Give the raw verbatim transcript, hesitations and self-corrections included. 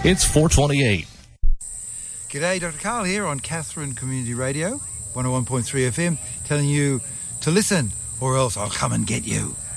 It's four twenty-eight. G'day, Doctor Carl here on Catherine Community Radio, one oh one point three F M, telling you to listen or else I'll come and get you.